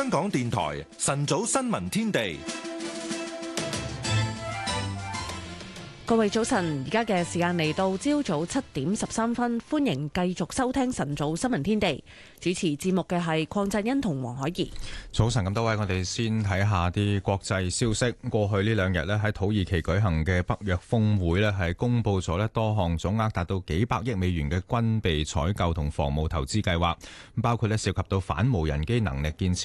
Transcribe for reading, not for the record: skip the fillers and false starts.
香港電台晨早新聞天地。 各位早晨，而家嘅時間嚟到朝早7:13，歡迎繼續收聽晨早新聞天地。主持節目嘅係鄺振欣同黃海怡。 早晨咁多位，我哋先睇下啲國際消息。過去呢兩日咧喺土耳其舉行嘅北約峰會咧係公布咗多項總額達到幾百億美元嘅軍備採購同防務投資計劃，包括涉及到反無人機能力建設